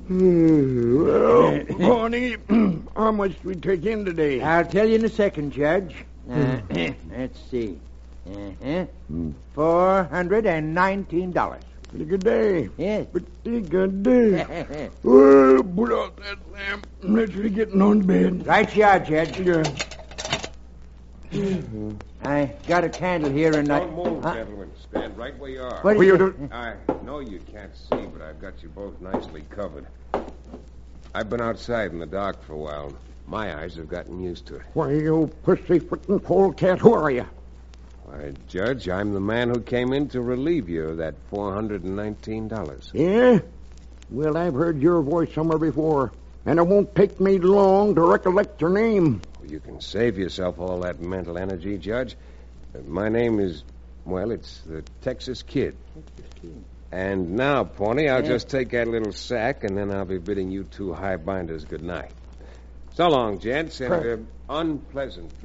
Well, Pawnee, how much do we take in today? I'll tell you in a second, Judge. Let's see. $419. Pretty good day. Yes. Pretty good day. Well, put out that lamp. Let's be getting on bed. Right you are, Judge. Yeah. I got a candle here and Don't move, gentlemen. Stand right where you are. What is Will you it? do- I know you can't see, but I've got you both nicely covered. I've been outside in the dark for a while. My eyes have gotten used to it. Why, you pussyfooting polecat, who are you? Why, Judge, I'm the man who came in to relieve you of that $419. Yeah? Well, I've heard your voice somewhere before, and it won't take me long to recollect your name. You can save yourself all that mental energy, Judge. My name is, well, it's the Texas Kid. And now, Pawnee, I'll just take that little sack, and then I'll be bidding you two high binders good night. So long, gents, and unpleasant dreams.